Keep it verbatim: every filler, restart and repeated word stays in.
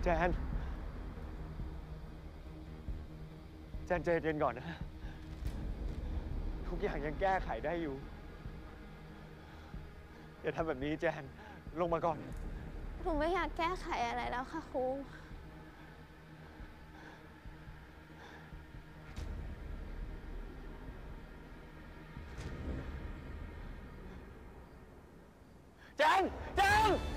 แจนแจนใจเย็นก่อนนะทุกอย่างยังแก้ไขได้อยู่อย่าทำแบบนี้แจนลงมาก่อนหนูไม่อยากแก้ไขอะไรแล้วค่ะครูแจนแจน